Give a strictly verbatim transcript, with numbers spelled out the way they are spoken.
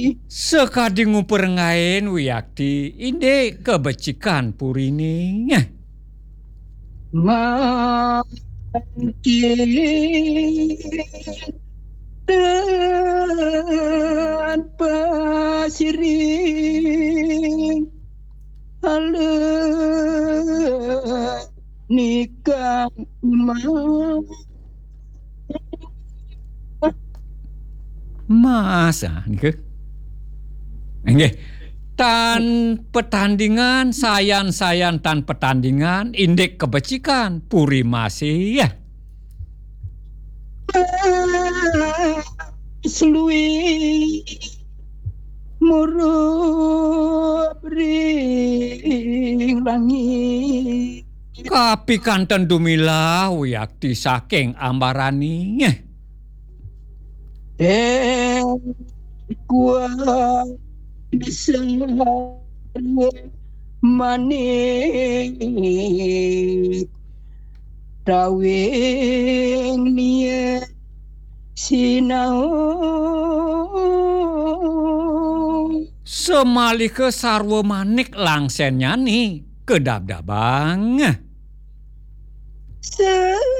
Sekadi nguperengaen Wiyakti inde kebecikan purining. Makin dan pasiring haleuh nikah mah Masa nggih. Nggih. Tan pertandingan sayan-sayan tan pertandingan indek kebecikan puri masih ya. Selui murup ring langit Kapi kanten dumilah Wiyakti saking ambarani. eh kuat bisa manik rawing niat sinau Semali ke sarwa manik langsen nyanyi kedab-dabang. se